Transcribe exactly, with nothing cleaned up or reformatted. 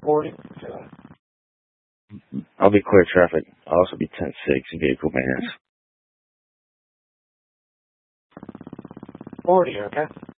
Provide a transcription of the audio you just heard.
forty. I'll be clear traffic. I'll also be ten six, vehicle maintenance. forty, okay?